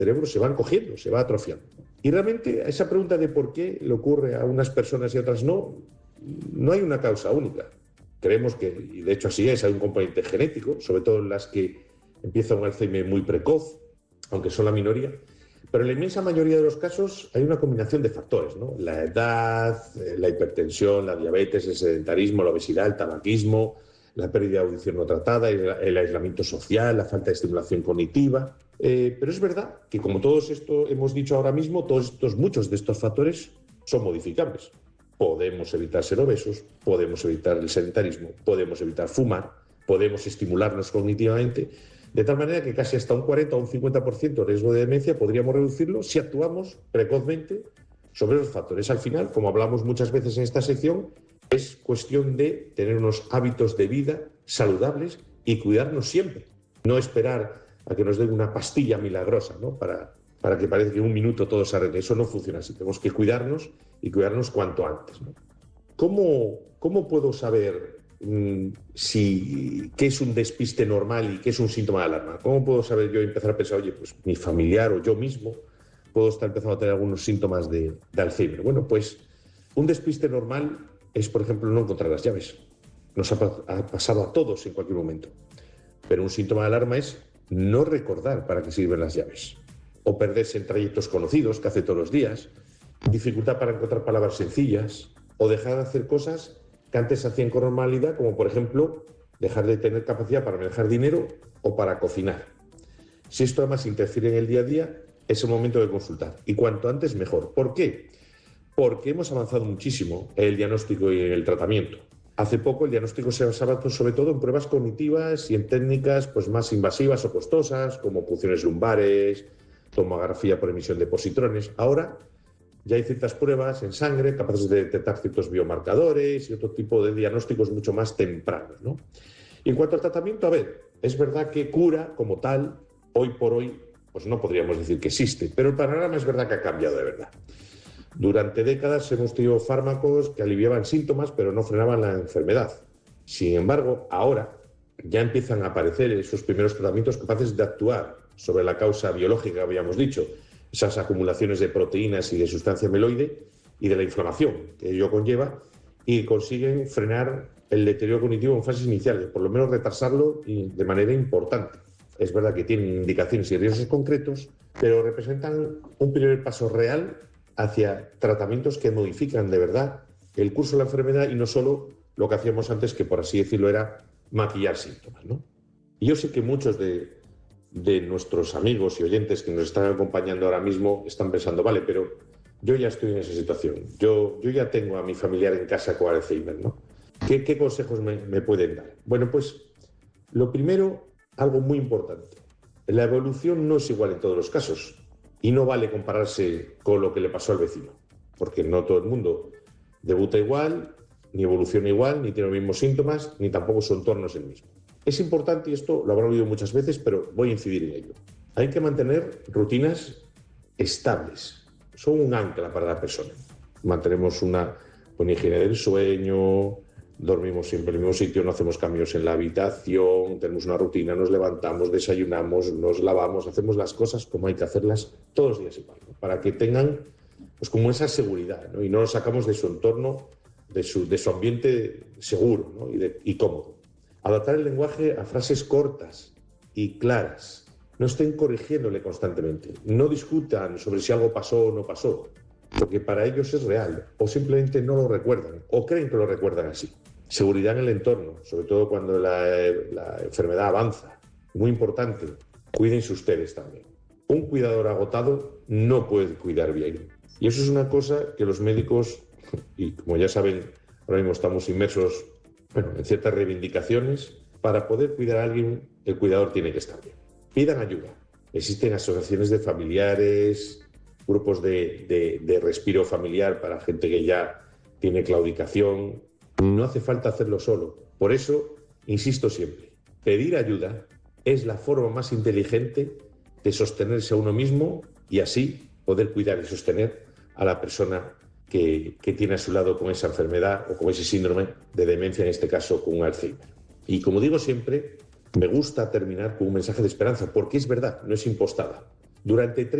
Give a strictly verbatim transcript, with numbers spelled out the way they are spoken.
cerebro se va encogiendo, se va atrofiando. Y realmente a esa pregunta de por qué le ocurre a unas personas y a otras no, no hay una causa única. Creemos que, y de hecho así es, hay un componente genético, sobre todo en las que empieza un Alzheimer muy precoz, aunque son la minoría, pero en la inmensa mayoría de los casos hay una combinación de factores, ¿no? La edad, la hipertensión, la diabetes, el sedentarismo, la obesidad, el tabaquismo, la pérdida de audición no tratada, el, el aislamiento social, la falta de estimulación cognitiva. Eh, pero es verdad que, como todos esto hemos dicho ahora mismo, todos estos, muchos de estos factores son modificables. Podemos evitar ser obesos, podemos evitar el sedentarismo, podemos evitar fumar, podemos estimularnos cognitivamente, de tal manera que casi hasta un cuarenta o un cincuenta por ciento de riesgo de demencia podríamos reducirlo si actuamos precozmente sobre los factores. Al final, como hablamos muchas veces en esta sección, es cuestión de tener unos hábitos de vida saludables y cuidarnos siempre. No esperar a que nos den una pastilla milagrosa, ¿no? para, para que parezca que en un minuto todo se arregle. Eso no funciona así. Tenemos que cuidarnos y cuidarnos cuanto antes, ¿no? ¿Cómo, cómo puedo saber mmm, si, qué es un despiste normal y qué es un síntoma de alarma? ¿Cómo puedo saber yo empezar a pensar, oye, pues mi familiar o yo mismo puedo estar empezando a tener algunos síntomas de, de Alzheimer? Bueno, pues un despiste normal es, por ejemplo, no encontrar las llaves. Nos ha, ha pasado a todos en cualquier momento. Pero un síntoma de alarma es no recordar para qué sirven las llaves, o perderse en trayectos conocidos que hace todos los días, dificultad para encontrar palabras sencillas, o dejar de hacer cosas que antes hacían con normalidad, como por ejemplo dejar de tener capacidad para manejar dinero o para cocinar. Si esto además interfiere en el día a día, es el momento de consultar, y cuanto antes mejor. ¿Por qué? Porque hemos avanzado muchísimo en el diagnóstico y en el tratamiento. Hace poco el diagnóstico se basaba sobre todo en pruebas cognitivas y en técnicas pues, más invasivas o costosas, como punciones lumbares, tomografía por emisión de positrones. Ahora ya hay ciertas pruebas en sangre capaces de detectar ciertos biomarcadores y otro tipo de diagnósticos mucho más tempranos, ¿no? Y en cuanto al tratamiento, a ver, es verdad que cura como tal, hoy por hoy, pues no podríamos decir que existe, pero el panorama es verdad que ha cambiado de verdad. Durante décadas hemos tenido fármacos que aliviaban síntomas, pero no frenaban la enfermedad. Sin embargo, ahora ya empiezan a aparecer esos primeros tratamientos capaces de actuar sobre la causa biológica que habíamos dicho, esas acumulaciones de proteínas y de sustancia amiloide y de la inflamación que ello conlleva, y consiguen frenar el deterioro cognitivo en fases iniciales, por lo menos retrasarlo de manera importante. Es verdad que tienen indicaciones y riesgos concretos, pero representan un primer paso real hacia tratamientos que modifican de verdad el curso de la enfermedad y no solo lo que hacíamos antes, que por así decirlo era maquillar síntomas, ¿no? Y yo sé que muchos de, de nuestros amigos y oyentes que nos están acompañando ahora mismo están pensando, vale, pero yo ya estoy en esa situación, yo, yo ya tengo a mi familiar en casa con Alzheimer, ¿no? ¿Qué, qué consejos me, me pueden dar? Bueno, pues lo primero, algo muy importante, la evolución no es igual en todos los casos. Y no vale compararse con lo que le pasó al vecino, porque no todo el mundo debuta igual, ni evoluciona igual, ni tiene los mismos síntomas, ni tampoco su entorno es el mismo. Es importante, y esto lo habrán oído muchas veces, pero voy a incidir en ello. Hay que mantener rutinas estables. Son un ancla para la persona. Mantenemos una buena higiene del sueño, dormimos siempre en el mismo sitio, no hacemos cambios en la habitación, tenemos una rutina, nos levantamos, desayunamos, nos lavamos, hacemos las cosas como hay que hacerlas todos los días igual, ¿no? Para que tengan pues, como esa seguridad, ¿no? Y no los sacamos de su entorno, de su, de su ambiente seguro, ¿no? y, de, y cómodo. Adaptar el lenguaje a frases cortas y claras. No estén corrigiéndole constantemente. No discutan sobre si algo pasó o no pasó, porque para ellos es real, o simplemente no lo recuerdan, o creen que lo recuerdan así. Seguridad en el entorno, sobre todo cuando la, la enfermedad avanza. Muy importante, cuídense ustedes también. Un cuidador agotado no puede cuidar bien. Y eso es una cosa que los médicos, y como ya saben, ahora mismo estamos inmersos bueno, en ciertas reivindicaciones, para poder cuidar a alguien, el cuidador tiene que estar bien. Pidan ayuda. Existen asociaciones de familiares, grupos de, de, de respiro familiar para gente que ya tiene claudicación. No hace falta hacerlo solo. Por eso, insisto siempre, pedir ayuda es la forma más inteligente de sostenerse a uno mismo y así poder cuidar y sostener a la persona que, que tiene a su lado con esa enfermedad o con ese síndrome de demencia, en este caso con Alzheimer. Y como digo siempre, me gusta terminar con un mensaje de esperanza, porque es verdad, no es impostada. Durante